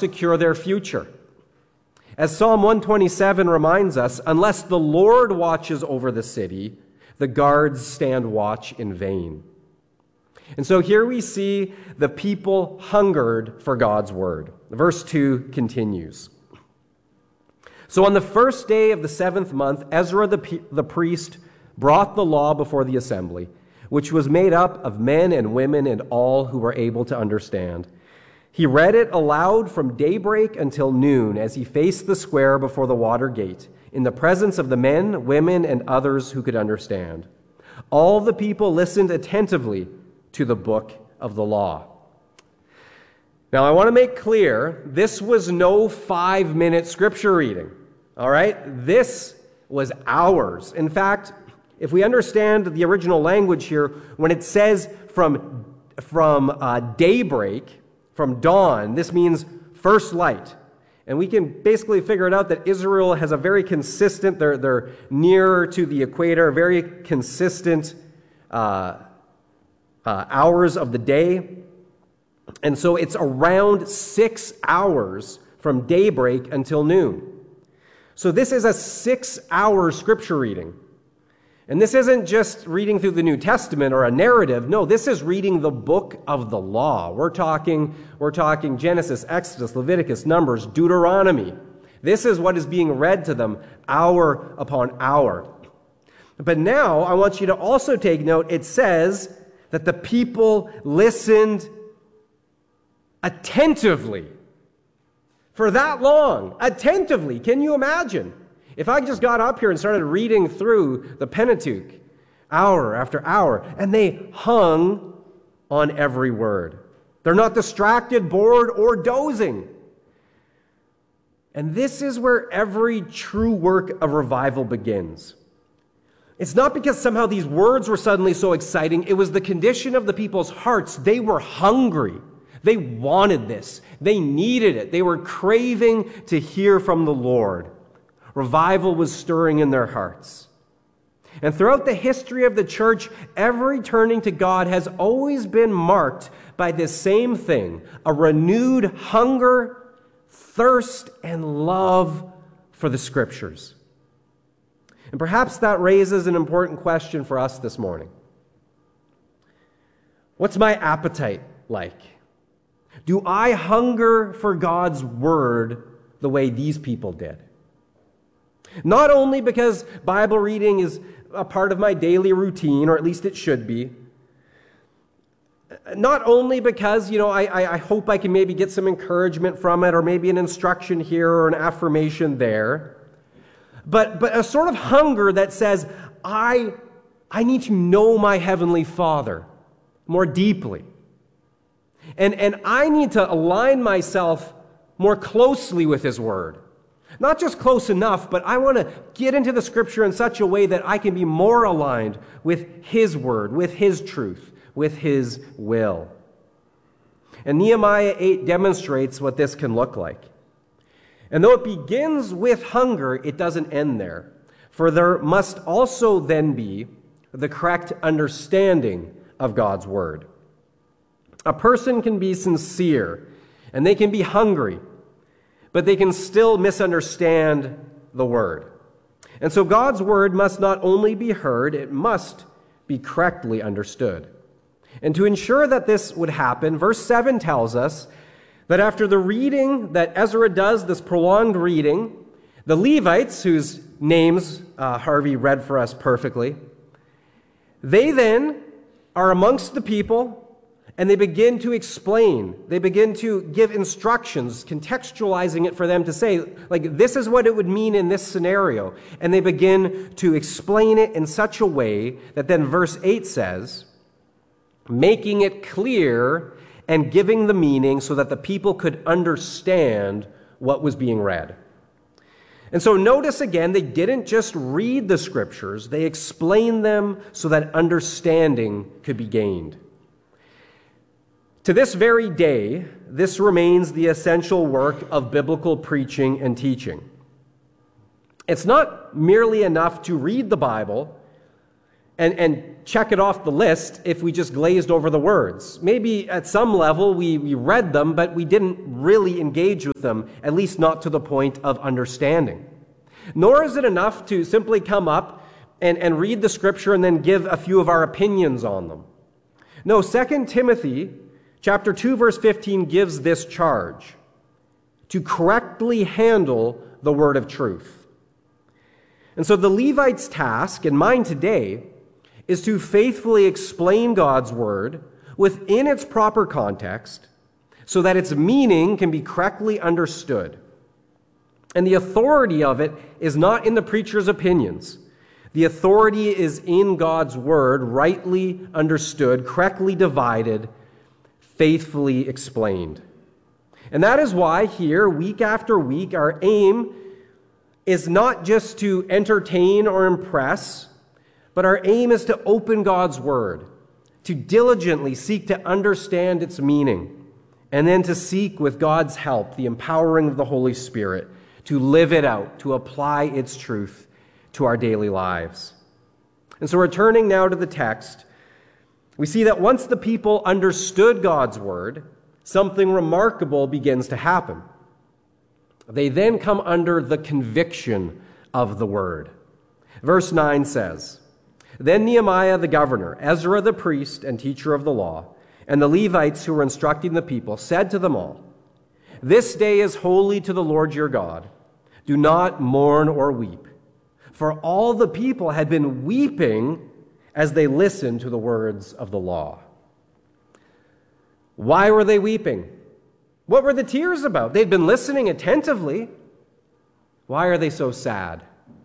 secure their future. As Psalm 127 reminds us, unless the Lord watches over the city, the guards stand watch in vain. And so here we see the people hungered for God's word. Verse 2 continues. So on the first day of the 7th month, Ezra the priest brought the law before the assembly, which was made up of men and women and all who were able to understand. He read it aloud from daybreak until noon as he faced the square before the water gate, in the presence of the men, women, and others who could understand. All the people listened attentively to the book of the law. Now, I want to make clear, this was no 5-minute scripture reading. All right? This was hours. In fact, if we understand the original language here, when it says from daybreak, from dawn, this means first light. And we can basically figure it out that Israel has a very consistent, they're nearer to the equator, very consistent hours of the day. And so it's around 6 hours from daybreak until noon. So this is a 6-hour scripture reading. And this isn't just reading through the New Testament or a narrative. No, this is reading the book of the law. We're talking Genesis, Exodus, Leviticus, Numbers, Deuteronomy. This is what is being read to them hour upon hour. But now I want you to also take note, it says that the people listened attentively. For that long, attentively. Can you imagine? If I just got up here and started reading through the Pentateuch, hour after hour, and they hung on every word. They're not distracted, bored, or dozing. And this is where every true work of revival begins. It's not because somehow these words were suddenly so exciting. It was the condition of the people's hearts. They were hungry. They wanted this. They needed it. They were craving to hear from the Lord. Revival was stirring in their hearts. And throughout the history of the church, every turning to God has always been marked by this same thing, a renewed hunger, thirst, and love for the Scriptures. And perhaps that raises an important question for us this morning. What's my appetite like? Do I hunger for God's Word the way these people did? Not only because Bible reading is a part of my daily routine, or at least it should be. Not only because, I hope I can maybe get some encouragement from it, or maybe an instruction here or an affirmation there. But a sort of hunger that says, I need to know my Heavenly Father more deeply. And I need to align myself more closely with His Word. Not just close enough, but I want to get into the Scripture in such a way that I can be more aligned with His Word, with His truth, with His will. And Nehemiah 8 demonstrates what this can look like. And though it begins with hunger, it doesn't end there. For there must also then be the correct understanding of God's Word. A person can be sincere, and they can be hungry, but they can still misunderstand the Word. And so God's Word must not only be heard, it must be correctly understood. And to ensure that this would happen, verse 7 tells us that after the reading that Ezra does, this prolonged reading, the Levites, whose names Harvey read for us perfectly, they then are amongst the people, and they begin to explain. They begin to give instructions, contextualizing it for them to say, like, this is what it would mean in this scenario. And they begin to explain it in such a way that then verse 8 says, making it clear and giving the meaning so that the people could understand what was being read. And so notice again, they didn't just read the Scriptures, they explained them so that understanding could be gained. To this very day, this remains the essential work of biblical preaching and teaching. It's not merely enough to read the Bible and check it off the list if we just glazed over the words. Maybe at some level we read them, but we didn't really engage with them, at least not to the point of understanding. Nor is it enough to simply come up and read the scripture and then give a few of our opinions on them. No, 2 Timothy chapter 2, verse 15 gives this charge: to correctly handle the word of truth. And so the Levites' task, and mine today, is to faithfully explain God's word within its proper context so that its meaning can be correctly understood. And the authority of it is not in the preacher's opinions. The authority is in God's word, rightly understood, correctly divided, faithfully explained. And that is why here, week after week, our aim is not just to entertain or impress, but our aim is to open God's word, to diligently seek to understand its meaning, and then to seek, with God's help, the empowering of the Holy Spirit, to live it out, to apply its truth to our daily lives. And so returning now to the text, we see that once the people understood God's word, something remarkable begins to happen. They then come under the conviction of the word. Verse 9 says, "Then Nehemiah the governor, Ezra the priest and teacher of the law, and the Levites who were instructing the people said to them all, 'This day is holy to the Lord your God. Do not mourn or weep.' For all the people had been weeping as they listened to the words of the law." Why were they weeping? What were the tears about? They'd been listening attentively. Why are they so sad?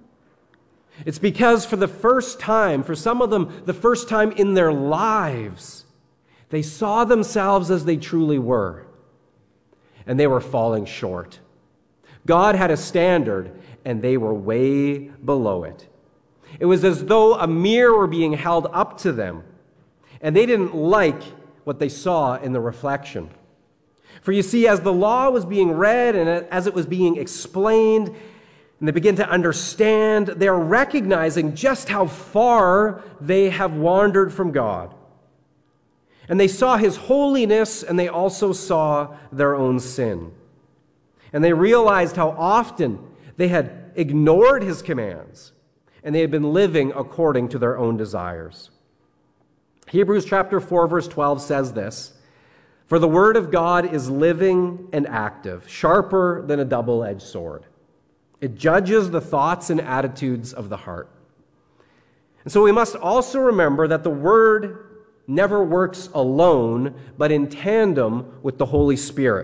It's because for the first time, for some of them, the first time in their lives, they saw themselves as they truly were, and they were falling short. God had a standard, and they were way below it. It was as though a mirror were being held up to them, and they didn't like what they saw in the reflection. For you see, as the law was being read and as it was being explained, and they begin to understand, they are recognizing just how far they have wandered from God. And they saw his holiness, and they also saw their own sin. And they realized how often they had ignored his commands, and they had been living according to their own desires. Hebrews chapter 4, verse 12 says this, "For the word of God is living and active, sharper than a double-edged sword. It judges the thoughts and attitudes of the heart." And so we must also remember that the word never works alone, but in tandem with the Holy Spirit.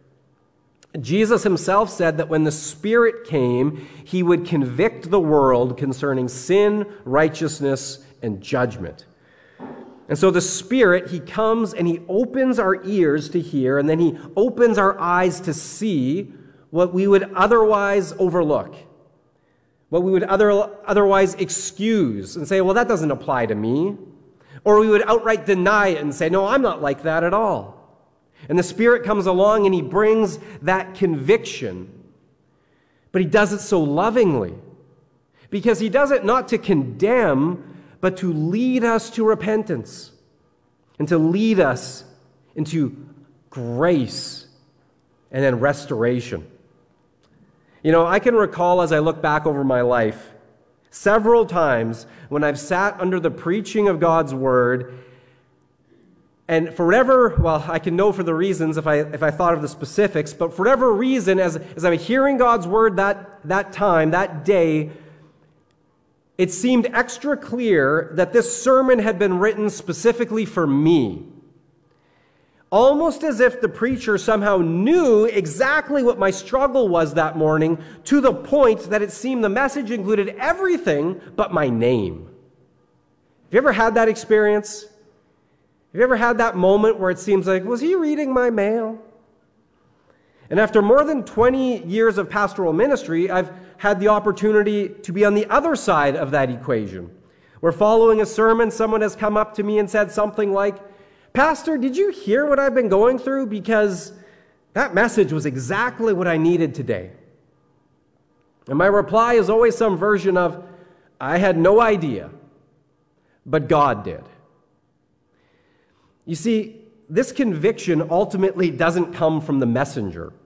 Jesus himself said that when the Spirit came, he would convict the world concerning sin, righteousness, and judgment. And so the Spirit, he comes and he opens our ears to hear, and then he opens our eyes to see what we would otherwise overlook, what we would otherwise excuse and say, well, that doesn't apply to me. Or we would outright deny it and say, no, I'm not like that at all. And the Spirit comes along and he brings that conviction. But he does it so lovingly, because he does it not to condemn, but to lead us to repentance and to lead us into grace and then restoration. You know, I can recall as I look back over my life several times when I've sat under the preaching of God's word, and for whatever, well, I can know for the reasons if I thought of the specifics, but for whatever reason, as I'm hearing God's word that time, that day, it seemed extra clear that this sermon had been written specifically for me. Almost as if the preacher somehow knew exactly what my struggle was that morning, to the point that it seemed the message included everything but my name. Have you ever had that experience? Have you ever had that moment where it seems like, was he reading my mail? And after more than 20 years of pastoral ministry, I've had the opportunity to be on the other side of that equation, where following a sermon, someone has come up to me and said something like, "Pastor, did you hear what I've been going through? Because that message was exactly what I needed today." And my reply is always some version of, "I had no idea. but God did. You see, this conviction ultimately doesn't come from the messenger.